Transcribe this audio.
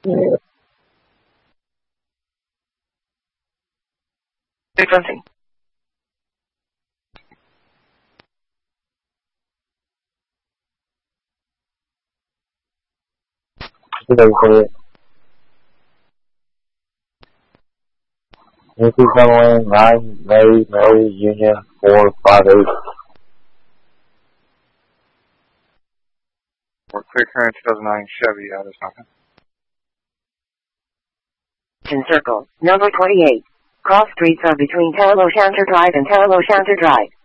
Frequency. This is going 9 May Union 458. We're clear current 2009 Chevy out of something. In circle, number 28. Cross streets are between Tello Shanter Drive and Tello Shanter Drive.